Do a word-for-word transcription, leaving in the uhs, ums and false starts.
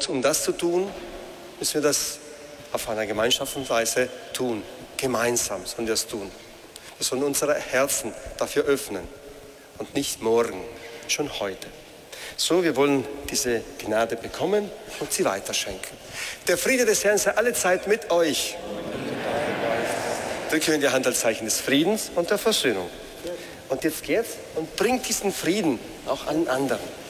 Und um das zu tun, müssen wir das auf einer gemeinschaftlichen Weise tun. Gemeinsam sollen wir das tun. Wir sollen unsere Herzen dafür öffnen. Und nicht morgen, schon heute. So, wir wollen diese Gnade bekommen und sie weiterschenken. Der Friede des Herrn sei alle Zeit mit euch. Drücke in die Hand als Zeichen des Friedens und der Versöhnung. Und jetzt geht und bringt diesen Frieden auch allen anderen.